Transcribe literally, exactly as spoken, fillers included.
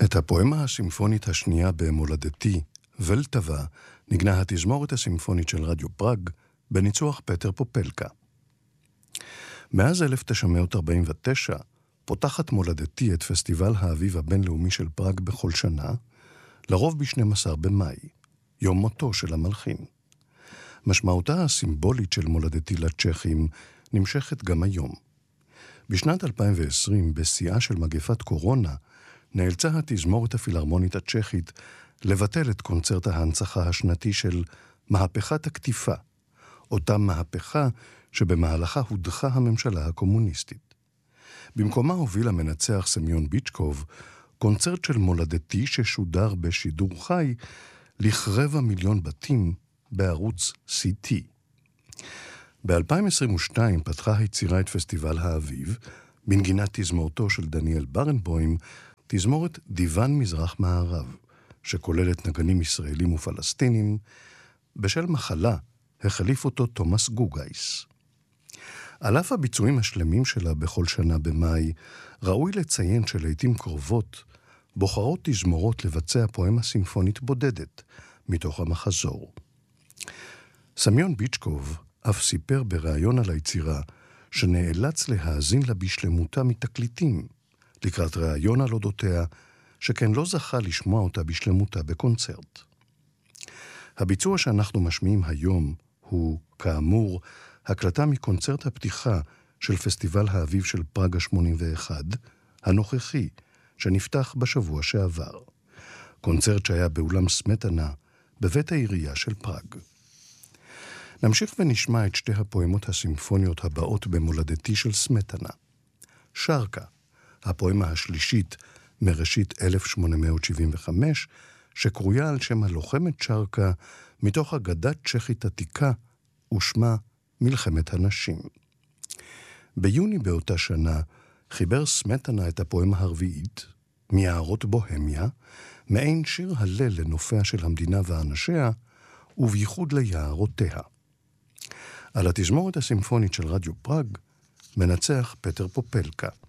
את הפואמה הסימפונית השנייה במולדתי, ולטבה, נגנה התזמורת הסימפונית של רדיו פראג, בניצוח פטר פופלקה. מאז אלף תשע מאות ארבעים ותשע, פותחת מולדתי את פסטיבל האביב הבינלאומי של פראג בכל שנה, לרוב ב-שנים עשר במאי, יום מותו של המלחין. משמעותה הסימבולית של מולדתי לצ'כים נמשכת גם היום. בשנת אלפיים ועשרים, בשיאה של מגפת קורונה, נאלצה התזמורת הפילהרמונית הצ'כית לבטל את קונצרט ההנצחה השנתי של מהפכת הקטיפה, אותה מהפכה שבמהלכה הודחה הממשלה הקומוניסטית. במקומה הוביל המנצח סמיון ביצ'קוב קונצרט של מולדתי ששודר בשידור חי לכרבע מיליון בתים בערוץ סי טי. ב-אלפיים עשרים ושתיים פתחה היצירה את פסטיבל האביב, בנגינת תזמורתו של דניאל ברנבוים, תזמורת דיוון מזרח מערב, שכוללת נגנים ישראלים ופלסטינים. בשל מחלה החליף אותו תומאס גוגייס. על אף הביצועים השלמים שלה בכל שנה במאי, ראוי לציין שלעיתים קרובות בוחרות תזמורות לבצע פואמה סימפונית בודדת מתוך המחזור. סמיון ביצ'קוב אף סיפר בראיון על היצירה שנאלץ להאזין לה בשלמותה מתקליטים, לקראת ראיון על אודותיה, שכן לא זכה לשמוע אותה בשלמותה בקונצרט. הביצוע שאנחנו משמיעים היום הוא, כאמור, הקלטה מקונצרט הפתיחה של פסטיבל האביב של פראג ה-שמונים ואחת, הנוכחי, שנפתח בשבוע שעבר. קונצרט שהיה באולם סמטנה, בבית העירייה של פראג. נמשיך ונשמע את שתי הפואמות הסימפוניות הבאות במולדתי של סמטנה. שרקה, הפואמה השלישית מראשית אלף שמונה מאות שבעים וחמש, שקרויה על שם הלוחמת שרקה מתוך אגדה צ'כית עתיקה ושמה מלחמת הנשים. ביוני באותה שנה חיבר סמטנה את הפואמה הרביעית, מיערות בוהמיה, מעין שיר הלל לנופיה של המדינה ואנשיה, ובייחוד ליערותיה. על התזמורת הסימפונית של רדיו פראג מנצח פטר פופלקה.